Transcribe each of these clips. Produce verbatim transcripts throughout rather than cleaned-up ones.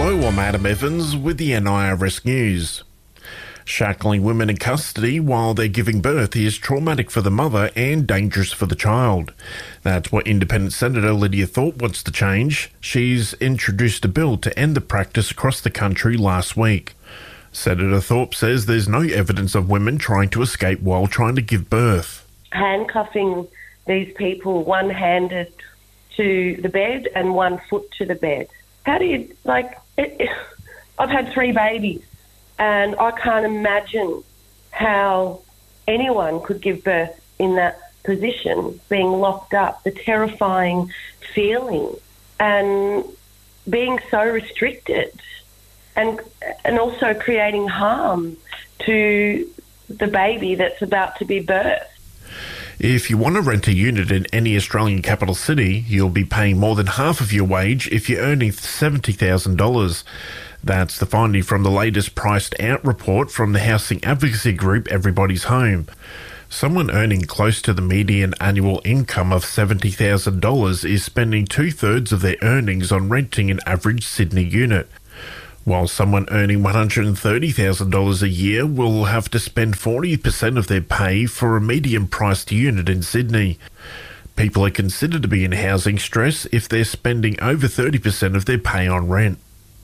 Hello, I'm Adam Evans with the N I R S News. Shackling women in custody while they're giving birth is traumatic for the mother and dangerous for the child. That's what Independent Senator Lydia Thorpe wants to change. She's introduced a bill to end the practice across the country last week. Senator Thorpe says there's no evidence of women trying to escape while trying to give birth. Handcuffing these people one-handed to the bed and one foot to the bed. How do you, like, it, it, I've had three babies. And I can't imagine how anyone could give birth in that position, being locked up, the terrifying feeling and being so restricted and and also creating harm to the baby that's about to be birthed. If you want to rent a unit in any Australian capital city, you'll be paying more than half of your wage if you're earning seventy thousand dollars. That's the finding from the latest priced out report from the housing advocacy group Everybody's Home. Someone earning close to the median annual income of seventy thousand dollars is spending two-thirds of their earnings on renting an average Sydney unit, while someone earning one hundred thirty thousand dollars a year will have to spend forty percent of their pay for a medium-priced unit in Sydney. People are considered to be in housing stress if they're spending over thirty percent of their pay on rent.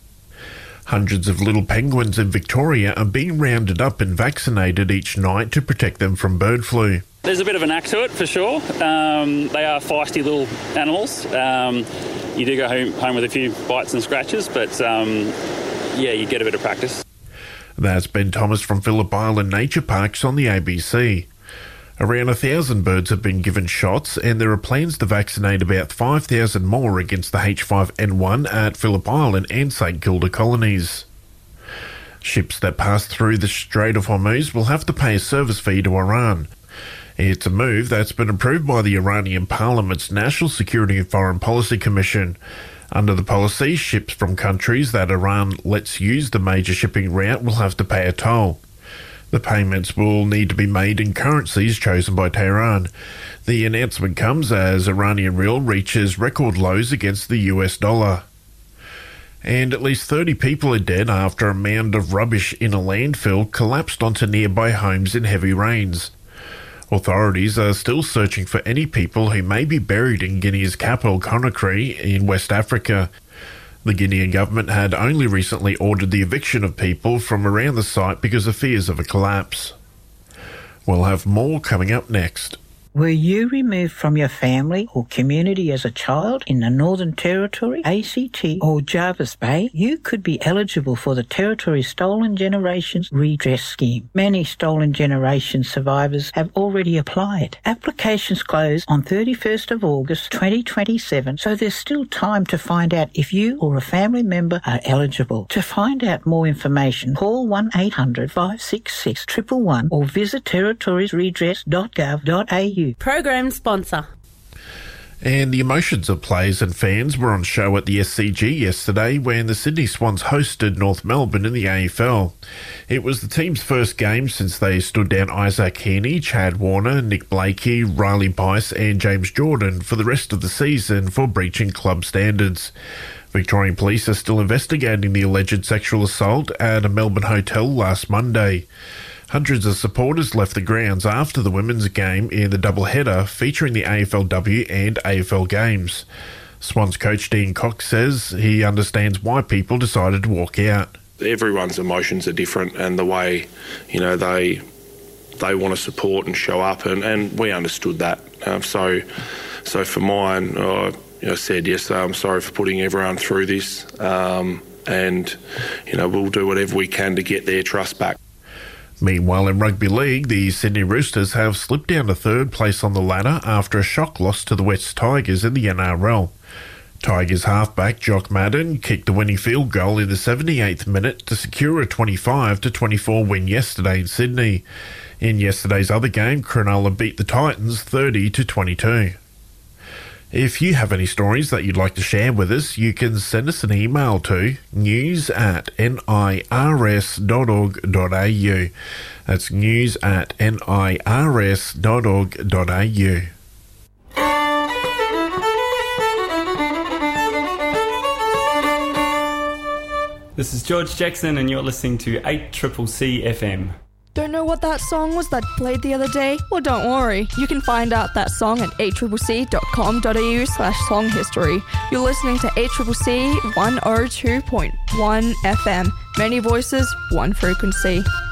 Hundreds of little penguins in Victoria are being rounded up and vaccinated each night to protect them from bird flu. There's a bit of a knack to it, for sure. Um, they are feisty little animals. Um, you do go home, home with a few bites and scratches, but um, yeah, you get a bit of practice. That's Ben Thomas from Phillip Island Nature Parks on the A B C. Around a thousand birds have been given shots, and there are plans to vaccinate about five thousand more against the H five N one at Phillip Island and St Kilda colonies. Ships that pass through the Strait of Hormuz will have to pay a service fee to Iran. It's a move that's been approved by the Iranian Parliament's National Security and Foreign Policy Commission. Under the policy, ships from countries that Iran lets use the major shipping route will have to pay a toll. The payments will need to be made in currencies chosen by Tehran. The announcement comes as Iranian rial reaches record lows against the U S dollar. And at least thirty people are dead after a mound of rubbish in a landfill collapsed onto nearby homes in heavy rains. Authorities are still searching for any people who may be buried in Guinea's capital, Conakry, in West Africa. The Guinean government had only recently ordered the eviction of people from around the site because of fears of a collapse. We'll have more coming up next. Were you removed from your family or community as a child in the Northern Territory, A C T or Jervis Bay? You could be eligible for the Territory Stolen Generations Redress Scheme. Many Stolen Generations survivors have already applied. Applications close on thirty-first of August twenty twenty-seven, so there's still time to find out if you or a family member are eligible. To find out more information, call one eight hundred five six six one one one or visit territories redress dot gov dot a u. Program sponsor. And the emotions of players and fans were on show at the S C G yesterday when the Sydney Swans hosted North Melbourne in the A F L. It was the team's first game since they stood down Isaac Heaney, Chad Warner, Nick Blakey, Riley Bice and James Jordan for the rest of the season for breaching club standards. Victorian police are still investigating the alleged sexual assault at a Melbourne hotel last Monday. Hundreds of supporters left the grounds after the women's game in the doubleheader featuring the A F L W and A F L games. Swans coach Dean Cox says he understands why people decided to walk out. Everyone's emotions are different, and the way, you know, they they want to support and show up, and, and we understood that. Um, so, so for mine, I you know, said yes. I'm sorry for putting everyone through this, um, and you know we'll do whatever we can to get their trust back. Meanwhile, in rugby league, the Sydney Roosters have slipped down to third place on the ladder after a shock loss to the West Tigers in the N R L. Tigers halfback Jock Madden kicked the winning field goal in the seventy-eighth minute to secure a twenty-five to twenty-four win yesterday in Sydney. In yesterday's other game, Cronulla beat the Titans thirty to twenty-two. If you have any stories that you'd like to share with us, you can send us an email to news at nirs dot org dot a u. That's news at nirs dot org dot a u. This is George Jackson and you're listening to eight C C C F M. Don't know what that song was that played the other day? Well, don't worry. You can find out that song at eight c c c dot com dot a u slash song history. You're listening to eight C C C one oh two point one F M. Many voices, one frequency.